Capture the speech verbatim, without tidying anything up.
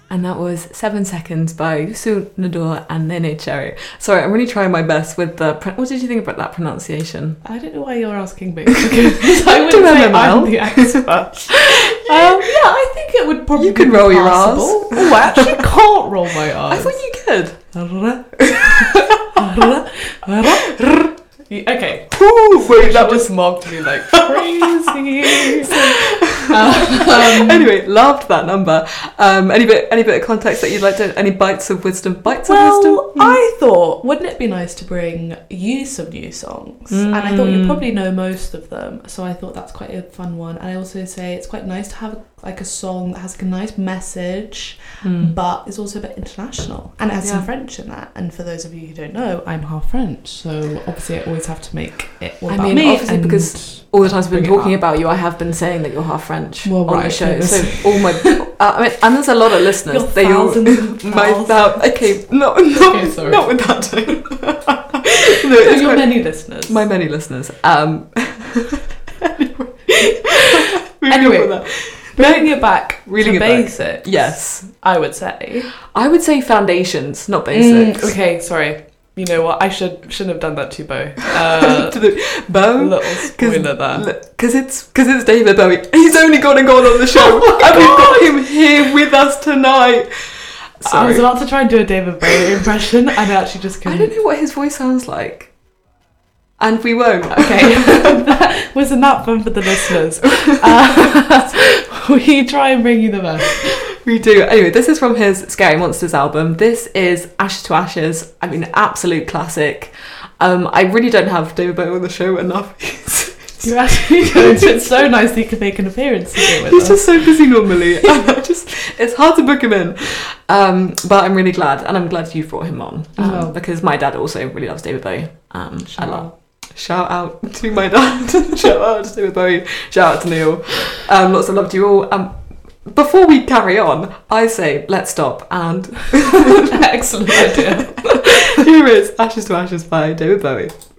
And that was Seven Seconds by Youssou N'Dour and Nene Cherry. Sorry, I'm really trying my best with the... What did you think about that pronunciation? I don't know why you're asking me. Because I wouldn't say I'm the expert. um, yeah, I think it would probably You can be roll your passable. R's. Oh, I actually can't roll my R's. I thought you could. Okay. Ooh, wait, that just was... mocked me like crazy. um, Anyway, loved that number. Um, any bit, any bit of context that you'd like to... Any bites of wisdom? Bites well, of wisdom? Mm. I thought, wouldn't it be nice to bring you some new songs? Mm. And I thought you probably know most of them, so I thought that's quite a fun one. And I also say it's quite nice to have like a song that has like a nice message, Mm. but it's also a bit international, and it has Yeah. some French in that. And for those of you who don't know, I'm half French, so obviously I always have to make it all I about mean, me. obviously, and because all the times we've been bring it talking up. about you, I have been saying that you're half French Well, on right, the show. okay, So this- all my... Uh, I mean, and there's a lot of listeners. Your They all... thousands and My thousands. thou- Okay, not, not, Okay, sorry. not with that tone. no, So it's your quite- many listeners. My many listeners. Um, anyway, moving Anyway, on with that. Bringing it back Reeling to it back. basics, Yes, I would say. I would say foundations, not basics. Mm, okay, sorry. You know what? I should shouldn't have done that to Bo. Uh, to the bow. little spoiler there. Because it's because it's David Bowie. He's only gone and gone on the show, Oh my and we've got God. him here with us tonight. I Sorry. was about to try and do a David Bowie impression, and I actually just I couldn't. don't know what his voice sounds like, and we won't. Okay, that wasn't that fun for the listeners. Uh, we try and bring you the best. We do. Anyway, this is from his Scary Monsters album. This is Ashes to Ashes. I mean, absolute classic. Um, I really don't have David Bowie on the show enough. You actually don't. It's so nice that you can make an appearance here with He's us. just so busy normally. And I just, it's hard to book him in. Um, but I'm really glad, and I'm glad you brought him on um, Oh. because my dad also really loves David Bowie. Um, Shout I love. out. Shout out to my dad. Shout out to David Bowie. Shout out to Neil. Um, lots of love to you all. Um, before we carry on, I say let's stop and Excellent idea. here is Ashes to Ashes by David Bowie.